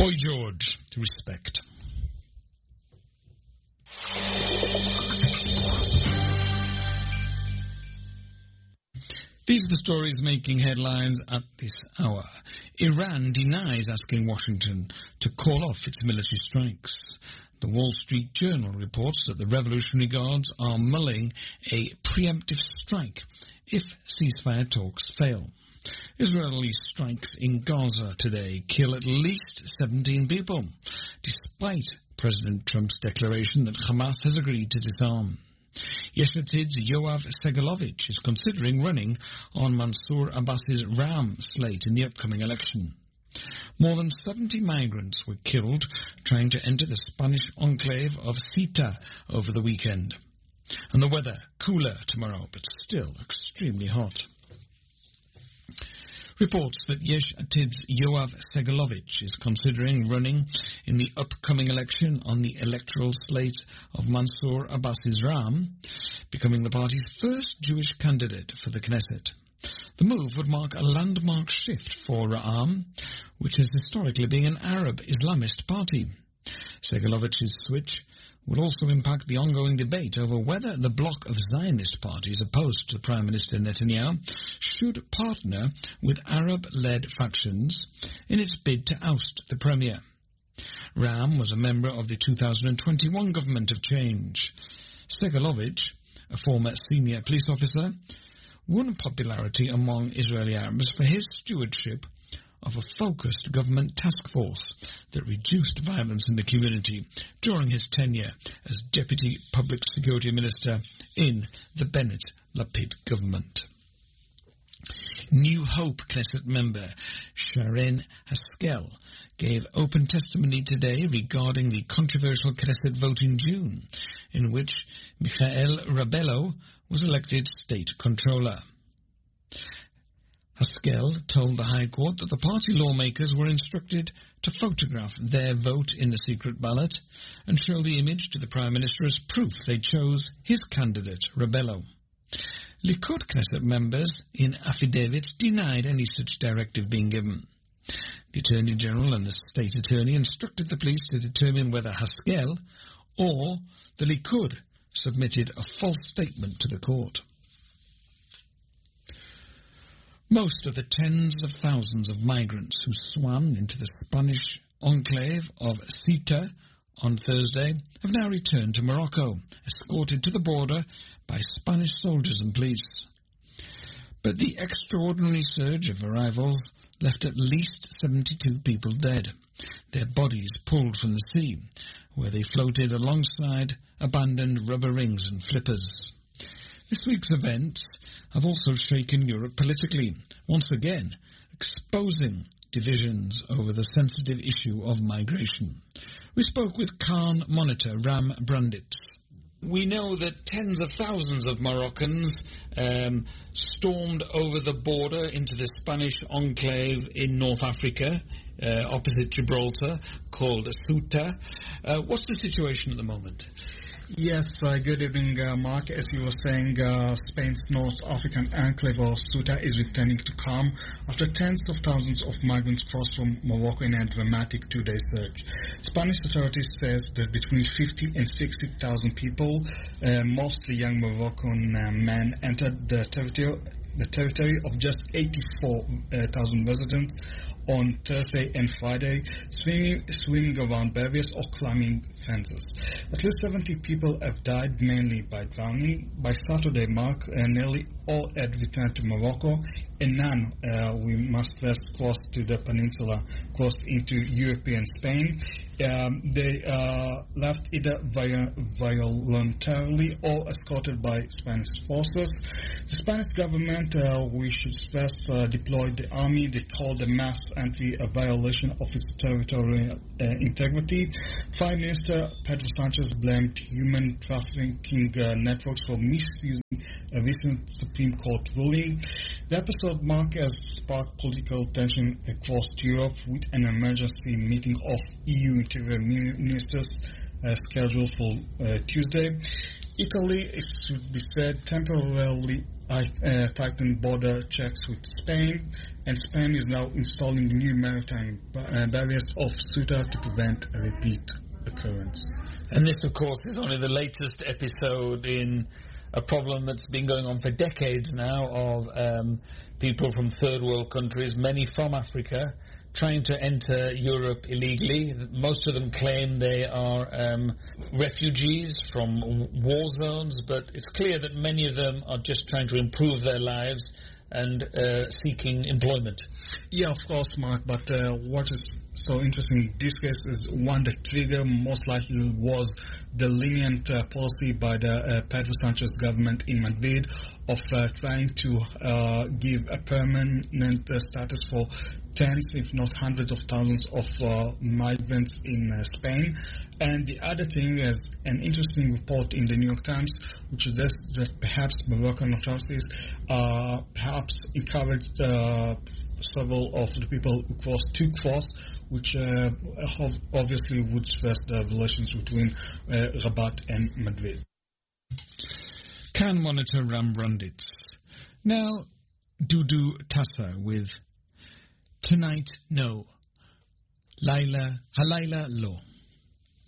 Boy George, respect. These are the stories making headlines at this hour. Iran denies asking Washington to call off its military strikes. The Wall Street Journal reports that the Revolutionary Guards are mulling a preemptive strike if ceasefire talks fail. Israeli strikes in Gaza today kill at least 17 people, despite President Trump's declaration that Hamas has agreed to disarm. Yesh Atid's Yoav Segalovich is considering running on Mansour Abbas's Ram slate in the upcoming election. More than 70 migrants were killed trying to enter the Spanish enclave of Ceuta over the weekend. And the weather, cooler tomorrow, but still extremely hot. Reports that Yesh Atid's Yoav Segalovich is considering running in the upcoming election on the electoral slate of Mansour Abbas's Ram, becoming the party's first Jewish candidate for the Knesset. The move would mark a landmark shift for Ra'am, which has historically been an Arab Islamist party. Segalovich's switch will also impact the ongoing debate over whether the bloc of Zionist parties opposed to Prime Minister Netanyahu should partner with Arab-led factions in its bid to oust the premier. Ram was a member of the 2021 Government of Change. Segalovich, a former senior police officer, won popularity among Israeli Arabs for his stewardship of a focused government task force that reduced violence in the community during his tenure as Deputy Public Security Minister in the Bennett-Lapid government. New Hope Knesset member Sharren Haskel gave open testimony today regarding the controversial Knesset vote in June, in which Michael Rabello was elected state controller. Haskel told the High Court that the party lawmakers were instructed to photograph their vote in the secret ballot and show the image to the Prime Minister as proof they chose his candidate, Rabello. Likud Knesset members in affidavits denied any such directive being given. The Attorney General and the State Attorney instructed the police to determine whether Haskel or the Likud submitted a false statement to the court. Most of the tens of thousands of migrants who swam into the Spanish enclave of Ceuta on Thursday have now returned to Morocco, escorted to the border by Spanish soldiers and police. But the extraordinary surge of arrivals left at least 72 people dead, their bodies pulled from the sea, where they floated alongside abandoned rubber rings and flippers. This week's events have also shaken Europe politically, once again exposing divisions over the sensitive issue of migration. We spoke with Khan monitor Ram Branditz. We know that tens of thousands of Moroccans stormed over the border into the Spanish enclave in North Africa, opposite Gibraltar, called Ceuta. What's the situation at the moment? Yes, good evening, Mark. As you were saying, Spain's North African enclave of Ceuta is returning to calm after tens of thousands of migrants crossed from Morocco in a dramatic two-day surge. Spanish authorities says that between 50 and 60,000 people, mostly young Moroccan men, entered the territory of just 84,000 residents on Thursday and Friday, swimming around barriers or climbing fences. At least 70 people have died, mainly by drowning. By Saturday, Mark, nearly all had returned to Morocco, and none, we must first cross to the peninsula, crossed into European Spain. They left either voluntarily or escorted by Spanish forces. The Spanish government, we should first deploy the army. They called the mass entry a violation of its territorial integrity. Prime Minister Pedro Sanchez blamed human trafficking networks for misusing a recent Supreme Court ruling. The episode, Mark, has sparked political tension across Europe with an emergency meeting of EU interior ministers scheduled for Tuesday. Italy, it should be said, temporarily tightened border checks with Spain, and Spain is now installing new maritime barriers off Ceuta to prevent a repeat occurrence. And this, of course, is only the latest episode in a problem that's been going on for decades now of people from third world countries, many from Africa, trying to enter Europe illegally. Most of them claim they are refugees from war zones, but it's clear that many of them are just trying to improve their lives and seeking employment. Yeah, of course, Mark, but what is so interesting in this case is one, the trigger most likely was the lenient policy by the Pedro Sanchez government in Madrid of trying to give a permanent status for tens, if not hundreds of thousands of migrants in Spain. And the other thing is an interesting report in the New York Times, which suggests that perhaps Moroccan authorities perhaps encouraged several of the people who took force, which obviously would stress the relations between Rabat and Madrid. Can monitor Ram Brundits. Now, Dudu Tassa with Tonight No. Halayla Lo.